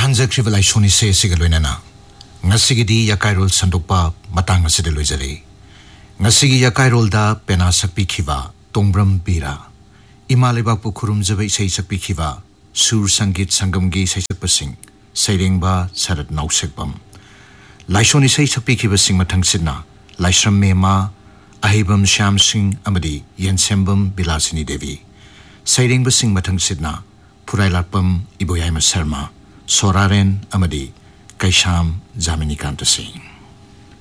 ताहंजख्रिब लाइसोनी से सिगलोइनना ngasigidi yakairol sandokpa matang aside loijare ngasigi yakairolda pena sakpi khiba tongbram bira imaleba pu khurumjaba isai sakpi khiba sur sangit sangamgi saisakpasing sairengba sarat nausekpam laisoni sai sakpi khiba sing mathang sidna laisram mema ahibam sham singh amadi yensembam bilasini devi sairengba sing mathang sidna purailapam iboyaima sharma soraren amadi Kaisham Jamini Kanta Singh.